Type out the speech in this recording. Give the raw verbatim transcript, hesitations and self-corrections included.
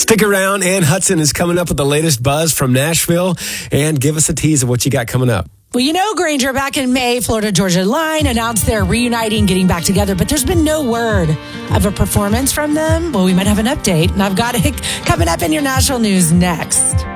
Stick around. Ann Hudson is coming up with the latest buzz from Nashville. And give us a tease of what you got coming up. Well, you know, Granger, back in May, Florida-Georgia Line announced they're reuniting, getting back together, but there's been no word of a performance from them. Well, we might have an update, and I've got it coming up in your national news next.